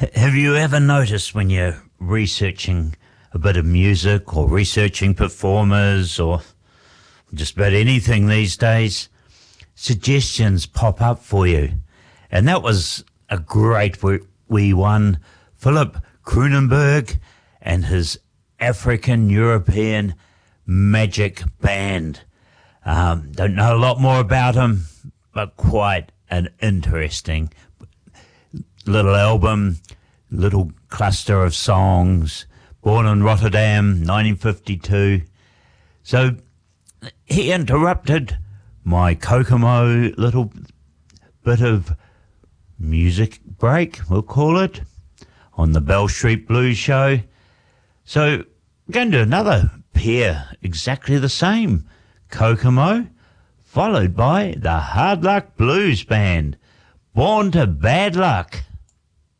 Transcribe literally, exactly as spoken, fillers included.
H- Have you ever noticed when you're researching a bit of music or researching performers or just about anything these days, suggestions pop up for you? And that was a great wee wee one. Philip Kroonenberg and his African European Magic Band. Um, don't know a lot more about him, but quite an interesting little album, little cluster of songs. Born in Rotterdam, nineteen fifty-two. So he interrupted my Kokomo little bit of music break, we'll call it, on the Bell Street Blues show. So we're going to do another pair, exactly the same. Kokomo, followed by the Hard Luck Blues Band, Born to Bad Luck.